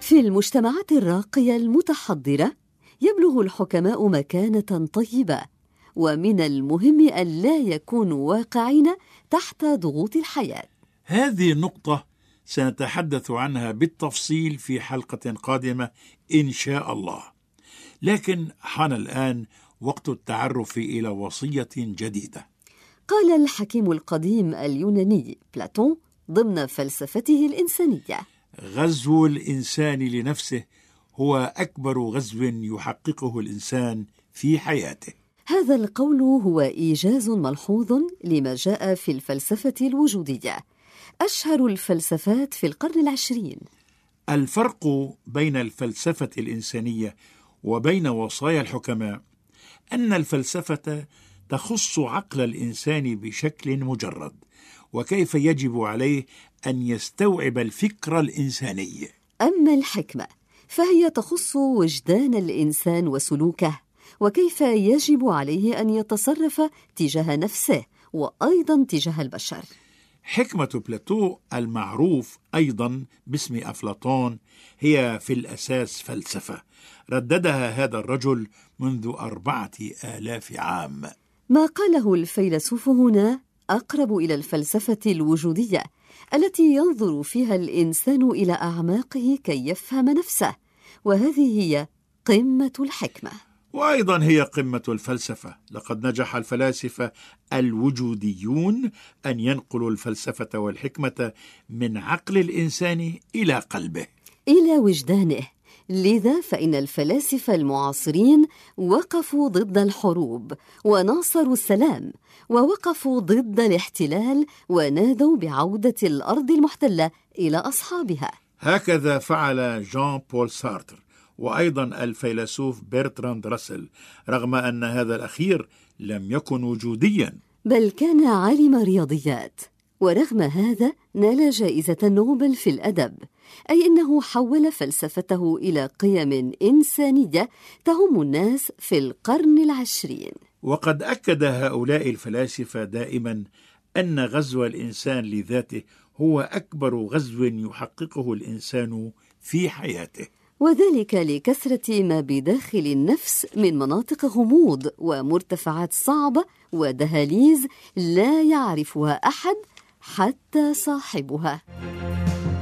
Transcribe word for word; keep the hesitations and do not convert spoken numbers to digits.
في المجتمعات الراقية المتحضرة يبلغ الحكماء مكانة طيبة، ومن المهم أن لا يكونوا واقعين تحت ضغوط الحياة. هذه النقطة سنتحدث عنها بالتفصيل في حلقة قادمة إن شاء الله، لكن حان الآن وقت التعرف إلى وصية جديدة. قال الحكيم القديم اليوناني بلاتون ضمن فلسفته الإنسانية: غزو الإنسان لنفسه هو أكبر غزو يحققه الإنسان في حياته. هذا القول هو إيجاز ملحوظ لما جاء في الفلسفة الوجودية، أشهر الفلسفات في القرن العشرين. الفرق بين الفلسفة الإنسانية وبين وصايا الحكماء أن الفلسفة تخص عقل الإنسان بشكل مجرد، وكيف يجب عليه أن يستوعب الفكر الإنساني. أما الحكمة فهي تخص وجدان الإنسان وسلوكه، وكيف يجب عليه أن يتصرف تجاه نفسه وأيضا تجاه البشر. حكمة بلاتو المعروف أيضا باسم أفلاطون هي في الأساس فلسفة رددها هذا الرجل منذ أربعة آلاف عام. ما قاله الفيلسوف هنا أقرب إلى الفلسفة الوجودية التي ينظر فيها الإنسان إلى أعماقه كي يفهم نفسه، وهذه هي قمة الحكمة، وأيضا هي قمة الفلسفة. لقد نجح الفلاسفة الوجوديون أن ينقلوا الفلسفة والحكمة من عقل الإنسان إلى قلبه، إلى وجدانه. لذا فإن الفلاسفة المعاصرين وقفوا ضد الحروب وناصروا السلام، ووقفوا ضد الاحتلال ونادوا بعودة الأرض المحتلة إلى أصحابها. هكذا فعل جان بول سارتر، وأيضا الفيلسوف برتراند راسل، رغم أن هذا الأخير لم يكن وجوديا بل كان عالم رياضيات، ورغم هذا نال جائزة نوبل في الأدب، أي أنه حول فلسفته إلى قيم إنسانية تهم الناس في القرن العشرين. وقد أكد هؤلاء الفلاسفة دائما أن غزو الإنسان لذاته هو أكبر غزو يحققه الإنسان في حياته، وذلك لكثرة ما بداخل النفس من مناطق غموض ومرتفعات صعبة ودهاليز لا يعرفها أحد حتى صاحبها.